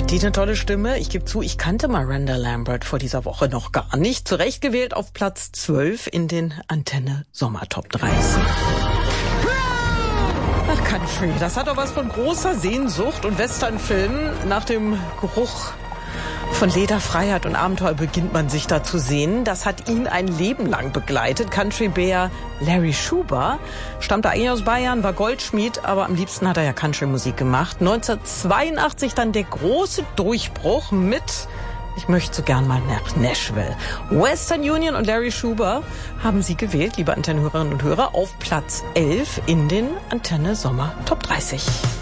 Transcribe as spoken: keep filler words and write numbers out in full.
Hat die eine tolle Stimme? Ich gebe zu, ich kannte Miranda Lambert vor dieser Woche noch gar nicht. Zurecht gewählt auf Platz zwölf in den Antenne Sommer Top dreißig. Ach, Country, das hat doch was von großer Sehnsucht und Westernfilmen. Nach dem Geruch von Leder, Freiheit und Abenteuer beginnt man sich da zu sehen. Das hat ihn ein Leben lang begleitet. Country-Bär Larry Schuber stammte eigentlich aus Bayern, war Goldschmied, aber am liebsten hat er ja Country-Musik gemacht. neunzehnhundertzweiundachtzig dann der große Durchbruch mit Ich möchte so gern mal nach Nashville. Western Union und Larry Schuber haben sie gewählt, liebe Antennehörerinnen und Hörer, auf Platz elf in den Antenne Sommer Top dreißig.